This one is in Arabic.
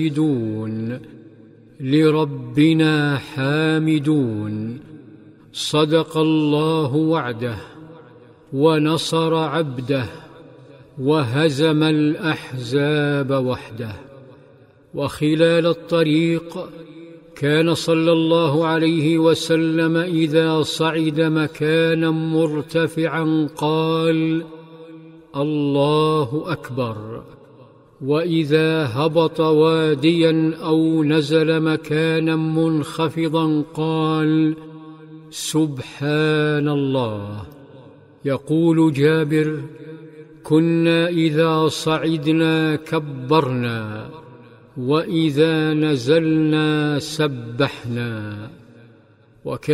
لربنا حامدون. صدق الله وعده ونصر عبده وهزم الأحزاب وحده. وخلال الطريق كان صلى الله عليه وسلم إذا صعد مكانا مرتفعا قال: الله أكبر. وإذا هبط واديا أو نزل مكانا منخفضا قال: سبحان الله. يقول جابر: كنا إذا صعدنا كبرنا وإذا نزلنا سبحنا.